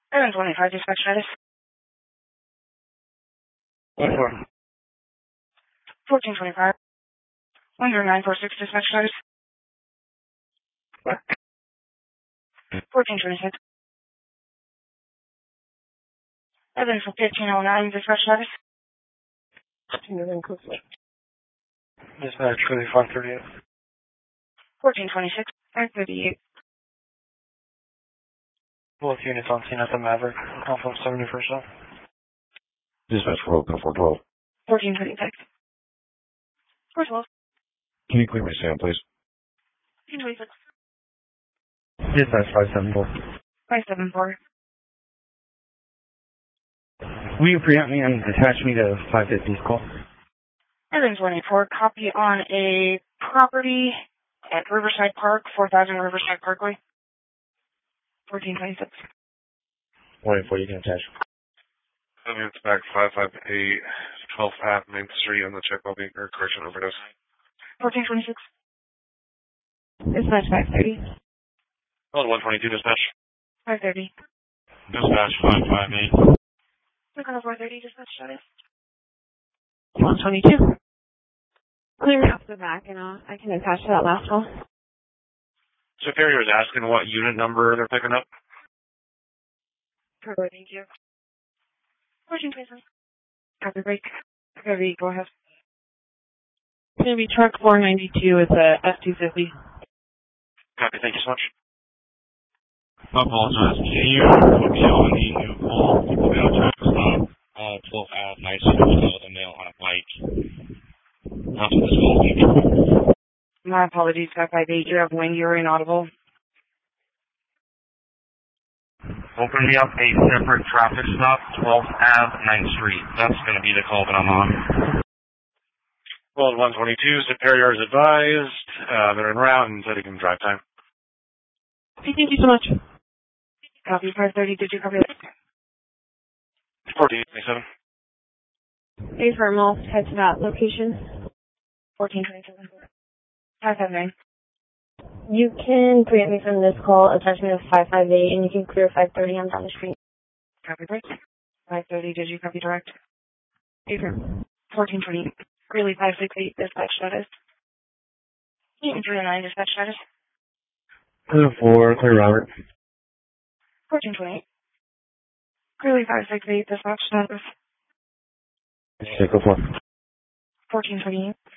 Evans 185, dispatch status. What for? 1425. 10946, dispatch status. What? 1426. Evans 1509, dispatch status. Dispatch for the 538. 1426. 538. Both units on scene at the Maverick. Alpha 71st Line. Dispatch for Oakland 412. 1426. 412. Can you clear my sound, please? 1426. Dispatch 574. 574. Will you preempt me and attach me to 550's call? Evans 184, copy on a property at Riverside Park, 4000 Riverside Parkway. 1426. 184, you can attach. It's back 558, 12th Ave, Main Street on the check will be, or correction overdose. 1426. Dispatch 530. Oh, 122 dispatch. 530. Dispatch 558. Look on the 430, dispatch status. 122. Clear off the back, and I can attach to that last one. Superior is asking what unit number they're picking up. Perfect, thank you. 1426. Copy break. Copy, go ahead. It's going to be truck 492. It's a F-250. Copy, thank you so much. I apologize. Can you put me on the new call? Mail track stop, 12th Ave, night shift with a male on a bike. That's what this call is going to be. My apologies, 558. You have wind, you're inaudible. Open me up a separate traffic stop, 12th Ave, 9th Street. That's going to be the call that I'm on. Well, 122, Superior is advised. They're en route and said he can drive time. Okay, thank you so much. Copy 530. Did you copy that? 1427. Hey, Firmo. Head to that location. 1427. 559. You can preempt me from this call, attachment of 558, and you can clear 530 on down the street. Copy break. 530. Did you copy direct? Hey, Firmo. 1420. Greeley 568, dispatch status. 309, dispatch status. 4, clear Robert. 1428. Greeley 568, dispatch status. Check 4. 1428.